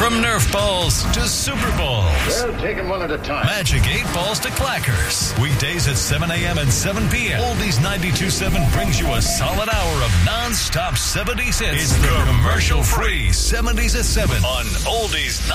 From Nerf balls to Super Bowls. Well, take them one at a time. Magic 8 balls to clackers. Weekdays at 7 a.m. and 7 p.m. Oldies 92.7 brings you a solid hour of non-stop 70s hits. It's the commercial-free 70s at 7 on Oldies